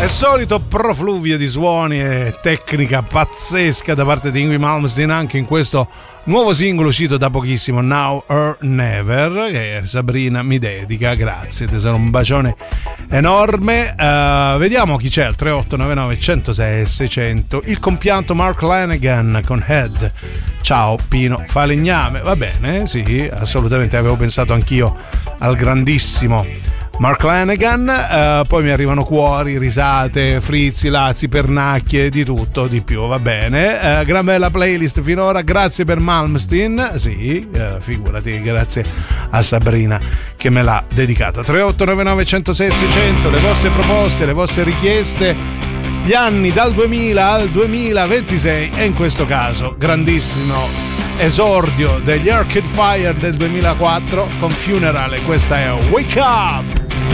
È solito profluvio di suoni e tecnica pazzesca da parte di Yngwie Malmsteen anche in questo nuovo singolo uscito da pochissimo, Now or Never, che Sabrina mi dedica. Grazie tesoro, un bacione enorme. Vediamo chi c'è al 3899 106 600. Il compianto Mark Lanegan con Head. Ciao Pino Falegname. Va bene, sì, assolutamente, avevo pensato anch'io al grandissimo Mark Lanegan. Poi mi arrivano cuori, risate, frizzi, lazzi, pernacchie, di tutto, di più, va bene. Gran bella playlist finora, grazie per Malmsteen, sì, figurati, grazie a Sabrina che me l'ha dedicata. 3899 106 600, le vostre proposte, le vostre richieste, gli anni dal 2000 al 2026 e in questo caso grandissimo esordio degli Arcade Fire del 2004 con Funeral, e questa è Wake Up.